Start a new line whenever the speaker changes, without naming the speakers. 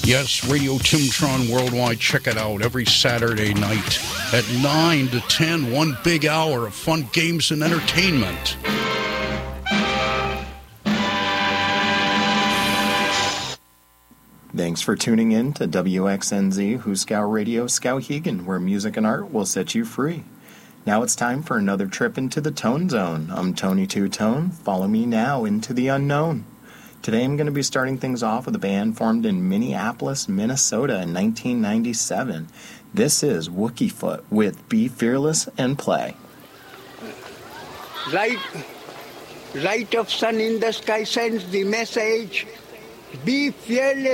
Yes, Radio Timtron Worldwide. Check it out every Saturday night at 9 to 10. 1 big hour of fun, games, and entertainment.
Thanks for tuning in to WXNZ Hooskow Radio Skowhegan, where music and art will set you free. Now it's time for another trip into the Tone Zone. I'm Tony Two Tone. Follow me now into the unknown. Today I'm going to be starting things off with a band formed in Minneapolis, Minnesota in 1997. This is Wookiefoot with Be Fearless and Play.
Light of sun in the sky sends the message, be fearless.